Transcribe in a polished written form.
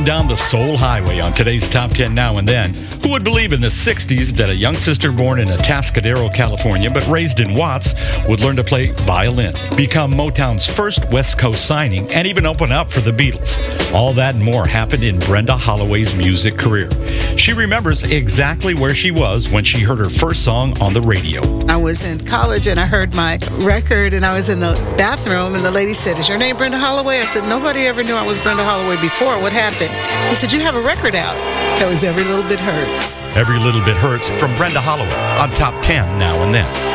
rolling down the Soul Highway on today's Top 10 Now and Then. Who would believe in the 60s that a young sister born in Atascadero, California, but raised in Watts, would learn to play violin, become Motown's first West Coast signing, and even open up for the Beatles? All that and more happened in Brenda Holloway's music career. She remembers exactly where she was when she heard her first song on the radio. I was in college and I heard my record and I was in the bathroom and the lady said, "Is your name Brenda Holloway?" I said, "Nobody ever knew I was Brenda Holloway before. What happened?" He said, "You have a record out." That was Every Little Bit Hurts. Every Little Bit Hurts from Brenda Holloway on Top 10 Now and Then.